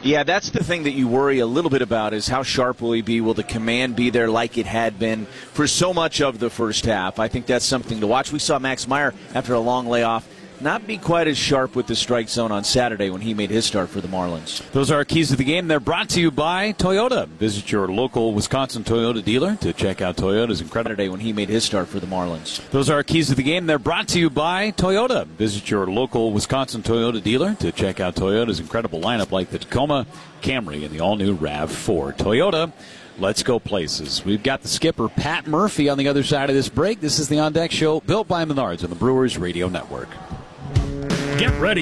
Yeah, that's the thing that you worry a little bit about is how sharp will he be? Will the command be there like it had been for so much of the first half? I think that's something to watch. We saw Max Meyer, after a long layoff, not be quite as sharp with the strike zone on Saturday when he made his start for the Marlins. Those are our keys to the game. They're brought to you by Toyota. Visit your local Wisconsin Toyota dealer to check out Toyota's incredible Saturday when he made his start for the Marlins. Those are our keys to the game. They're brought to you by Toyota. Visit your local Wisconsin Toyota dealer to check out Toyota's incredible lineup like the Tacoma, Camry, and the all-new RAV4. Toyota, let's go places. We've got the skipper, Pat Murphy, on the other side of this break. This is the On Deck Show, built by Menards on the Brewers Radio Network. Get ready